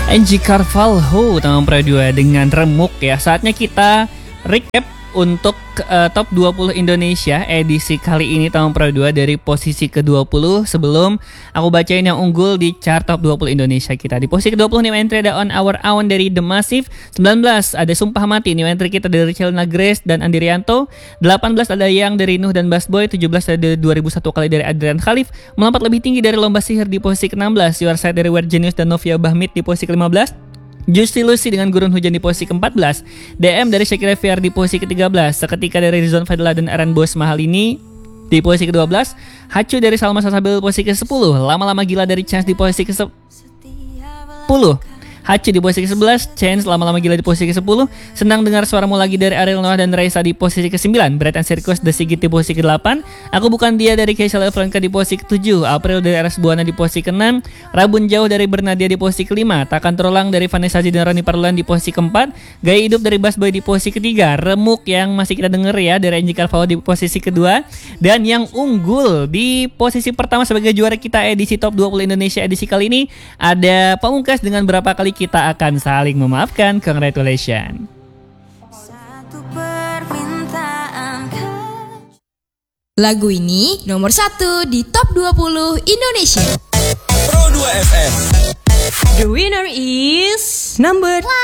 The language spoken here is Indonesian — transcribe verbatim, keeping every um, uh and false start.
Angie Carvalho tahun Pro dua dengan Remuk ya. Saatnya kita recap untuk uh, top dua puluh Indonesia edisi kali ini tahun Pro dua dari posisi ke dua puluh. Sebelum aku bacain yang unggul di chart top dua puluh Indonesia kita. Di posisi ke dua puluh new entry ada On Our Own dari The Massive. Sembilan belas ada Sumpah Mati new entry kita dari Celna Grace dan Andi Rianto. Delapan belas ada Yang dari Nuh dan Bass Boy. Tujuh belas ada dua ribu satu kali dari Adrian Khalif. Melompat lebih tinggi dari Lomba Sihir di posisi ke enam belas. Your Side dari Weird Genius dan Novia Bahmit di posisi ke lima belas. Juicy Lucy dengan Gurun Hujan di posisi ke empat belas. D M dari Shakira V R di posisi ke tiga belas. Seketika dari Rizwan Fadila dan Aaron Bos Mahal ini di posisi ke dua belas. Hacu dari Salma Salsabil posisi ke sepuluh. Lama-lama Gila dari Chance di posisi ke sepuluh. Hacu di posisi ke sebelas, Chance Lama-lama Gila di posisi ke sepuluh. Senang Dengar Suaramu Lagi dari Ariel Noah dan Raisa di posisi ke sembilan. Bread and Circus The Sigit di posisi ke delapan. Aku Bukan Dia dari Keisha Lefranca di posisi ke tujuh. April dari Aras Buana di posisi ke enam. Rabun Jauh dari Bernadia di posisi ke lima. Takkan Terulang dari Vanessa Haji dan Rani Parlan di posisi ke empat. Gaya Hidup dari Bass Boy di posisi ke tiga. Remuk yang masih kita denger ya dari Angie Carvalho di posisi kedua. Dan yang unggul di posisi pertama sebagai juara kita edisi Top dua puluh Indonesia edisi kali ini ada Pamungkas dengan Berapa Kali Kita Akan Saling Memaafkan. Congratulations. Lagu ini nomor satu di Top dua puluh Indonesia. Pro dua F M. The winner is number